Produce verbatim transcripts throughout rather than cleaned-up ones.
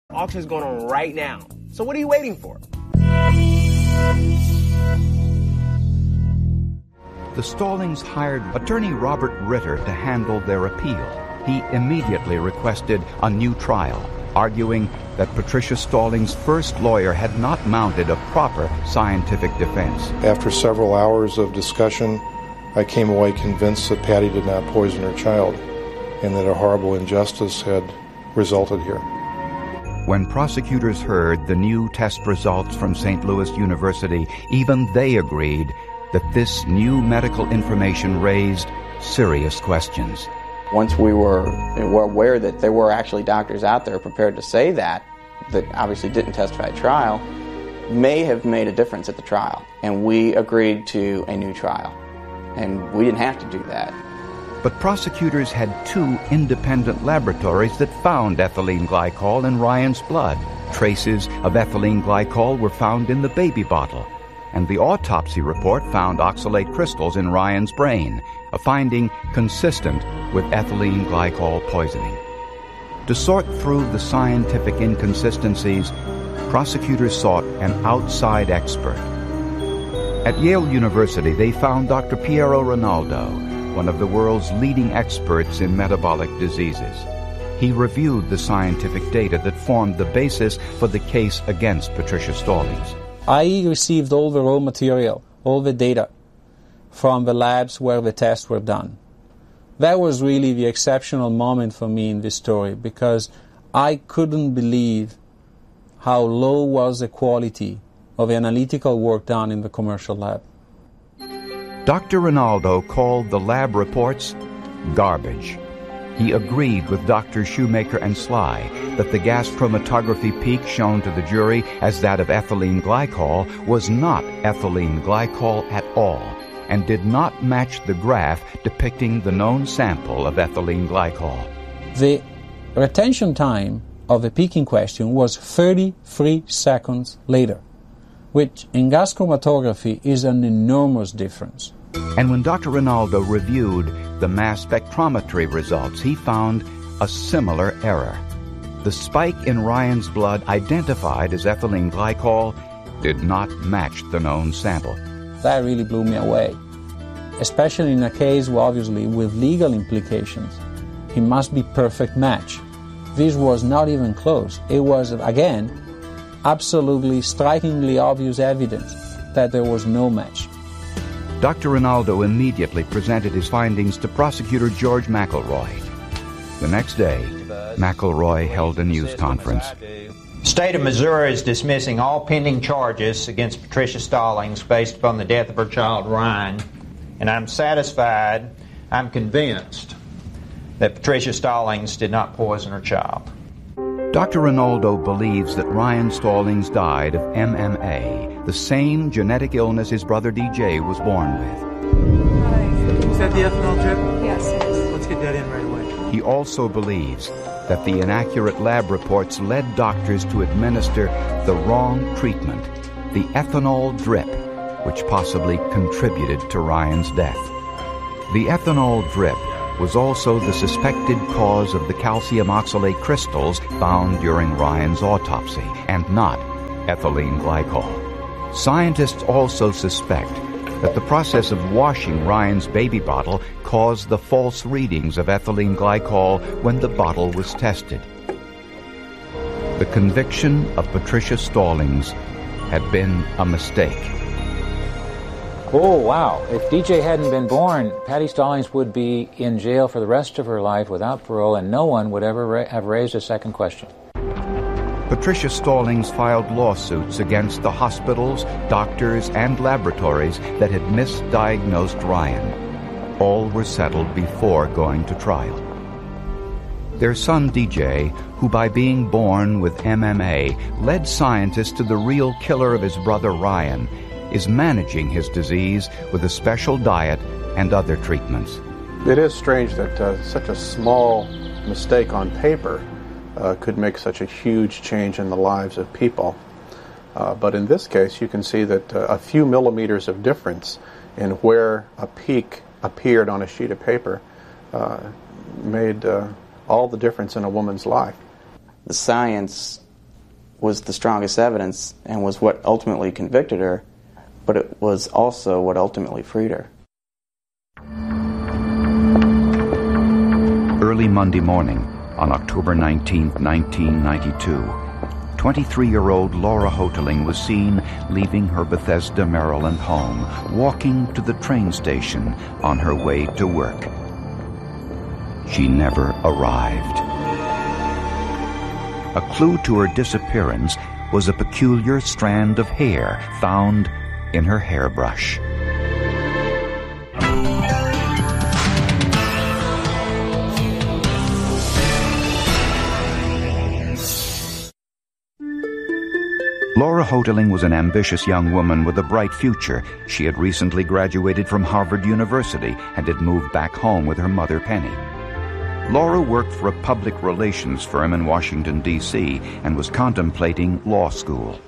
Auction is going on right now. So what are you waiting for? The Stallings hired attorney Robert Ritter to handle their appeal. He immediately requested a new trial, arguing that Patricia Stallings' first lawyer had not mounted a proper scientific defense. After several hours of discussion, I came away convinced that Patty did not poison her child and that a horrible injustice had resulted here. When prosecutors heard the new test results from Saint Louis University, even they agreed that this new medical information raised serious questions. Once we were, were aware that there were actually doctors out there prepared to say that, that obviously didn't testify at trial, may have made a difference at the trial. And we agreed to a new trial. And we didn't have to do that. But prosecutors had two independent laboratories that found ethylene glycol in Ryan's blood. Traces of ethylene glycol were found in the baby bottle, and the autopsy report found oxalate crystals in Ryan's brain, a finding consistent with ethylene glycol poisoning. To sort through the scientific inconsistencies, prosecutors sought an outside expert. At Yale University, they found Doctor Piero Rinaldo, one of the world's leading experts in metabolic diseases. He reviewed the scientific data that formed the basis for the case against Patricia Stallings. I received all the raw material, all the data from the labs where the tests were done. That was really the exceptional moment for me in this story, because I couldn't believe how low was the quality of the analytical work done in the commercial lab. Doctor Rinaldo called the lab reports garbage. He agreed with Doctors Shoemaker and Sly that the gas chromatography peak shown to the jury as that of ethylene glycol was not ethylene glycol at all, and did not match the graph depicting the known sample of ethylene glycol. The retention time of the peak in question was thirty-three seconds later, which in gas chromatography is an enormous difference. And when Doctor Rinaldo reviewed the mass spectrometry results, he found a similar error. The spike in Ryan's blood identified as ethylene glycol did not match the known sample. That really blew me away, especially in a case, obviously, with legal implications. It must be perfect match. This was not even close. It was, again, absolutely strikingly obvious evidence that there was no match. Doctor Rinaldo immediately presented his findings to prosecutor George McElroy. The next day, McElroy held a news conference. The state of Missouri is dismissing all pending charges against Patricia Stallings based upon the death of her child, Ryan, and I'm satisfied, I'm convinced, that Patricia Stallings did not poison her child. Doctor Rinaldo believes that Ryan Stallings died of M M A, the same genetic illness his brother D J was born with. Is that the ethanol drip? Yes, it is. Let's get that in right away. He also believes that the inaccurate lab reports led doctors to administer the wrong treatment, the ethanol drip, which possibly contributed to Ryan's death. The ethanol drip was also the suspected cause of the calcium oxalate crystals found during Ryan's autopsy, and not ethylene glycol. Scientists also suspect that the process of washing Ryan's baby bottle caused the false readings of ethylene glycol when the bottle was tested. The conviction of Patricia Stallings had been a mistake. Oh, wow. If D J hadn't been born, Patty Stallings would be in jail for the rest of her life without parole, and no one would ever ra- have raised a second question. Patricia Stallings filed lawsuits against the hospitals, doctors, and laboratories that had misdiagnosed Ryan. All were settled before going to trial. Their son, D J, who by being born with M M A led scientists to the real killer of his brother Ryan, is managing his disease with a special diet and other treatments. It is strange that uh, such a small mistake on paper uh, could make such a huge change in the lives of people. Uh, but in this case, you can see that uh, a few millimeters of difference in where a peak appeared on a sheet of paper uh, made uh, all the difference in a woman's life. The science was the strongest evidence and was what ultimately convicted her, but it was also what ultimately freed her. Early Monday morning, on October nineteenth, nineteen ninety-two, twenty-three-year-old Laura Hoteling was seen leaving her Bethesda, Maryland home, walking to the train station on her way to work. She never arrived. A clue to her disappearance was a peculiar strand of hair found in her hairbrush. Laura Hoteling was an ambitious young woman with a bright future. She had recently graduated from Harvard University and had moved back home with her mother, Penny. Laura worked for a public relations firm in Washington, D C and was contemplating law school.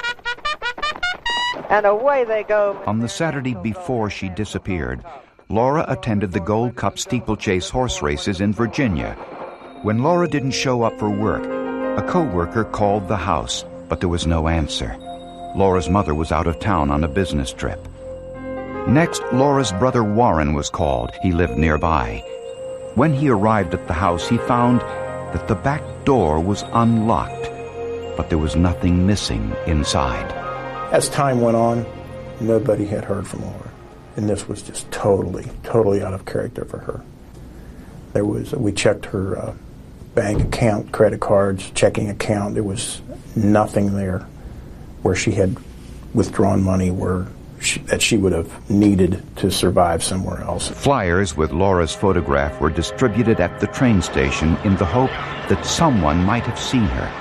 And away they go. On the Saturday before she disappeared, Laura attended the Gold Cup steeplechase horse races in Virginia. When Laura didn't show up for work, a co-worker called the house, but there was no answer. Laura's mother was out of town on a business trip. Next, Laura's brother Warren was called. He lived nearby. When he arrived at the house, he found that the back door was unlocked, but there was nothing missing inside. As time went on, nobody had heard from Laura, and this was just totally, totally out of character for her. There was, we checked her uh, bank account, credit cards, checking account. There was nothing there where she had withdrawn money where she, that she would have needed to survive somewhere else. Flyers with Laura's photograph were distributed at the train station in the hope that someone might have seen her.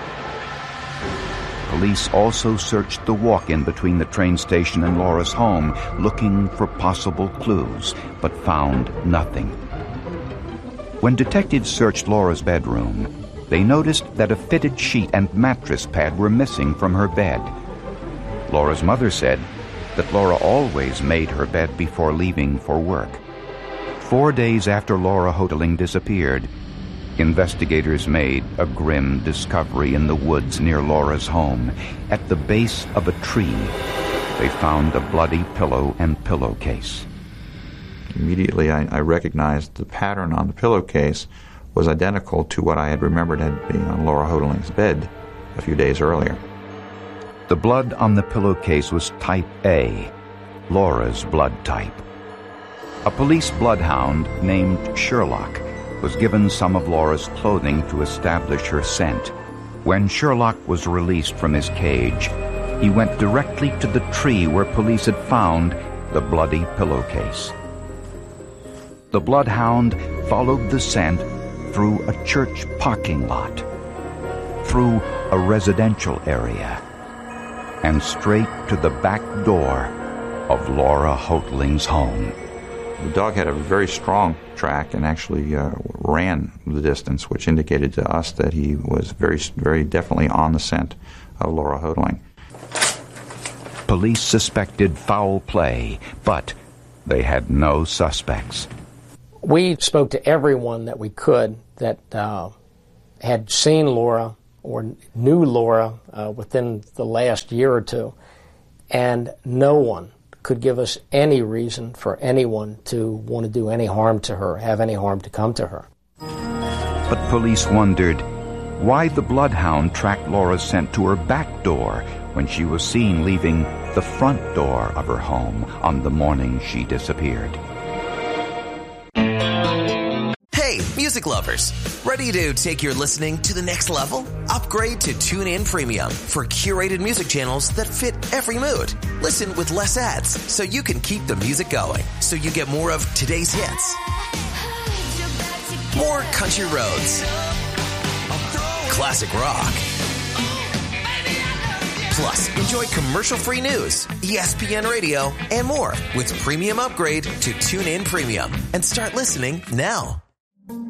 Police also searched the walk-in between the train station and Laura's home, looking for possible clues, but found nothing. When detectives searched Laura's bedroom, they noticed that a fitted sheet and mattress pad were missing from her bed. Laura's mother said that Laura always made her bed before leaving for work. Four days after Laura Hoteling disappeared, investigators made a grim discovery in the woods near Laura's home. At the base of a tree, they found a bloody pillow and pillowcase. Immediately, I, I recognized the pattern on the pillowcase was identical to what I had remembered had been on Laura Hoteling's bed a few days earlier. The blood on the pillowcase was type A, Laura's blood type. A police bloodhound named Sherlock was given some of Laura's clothing to establish her scent. When Sherlock was released from his cage, he went directly to the tree where police had found the bloody pillowcase. The bloodhound followed the scent through a church parking lot, through a residential area, and straight to the back door of Laura Hoteling's home. The dog had a very strong track and actually uh, ran the distance, which indicated to us that he was very, very definitely on the scent of Laura Hoteling. Police suspected foul play, but they had no suspects. We spoke to everyone that we could that uh, had seen Laura or knew Laura uh, within the last year or two, and no one could give us any reason for anyone to want to do any harm to her, have any harm to come to her. But police wondered why the bloodhound tracked Laura's scent to her back door when she was seen leaving the front door of her home on the morning she disappeared. Hey, music lovers. Ready to take your listening to the next level? Upgrade to TuneIn Premium for curated music channels that fit every mood. Listen with less ads so you can keep the music going. So you get more of today's hits, more country roads, classic rock. Plus, enjoy commercial-free news, E S P N Radio, and more with Premium Upgrade to TuneIn Premium. And start listening now.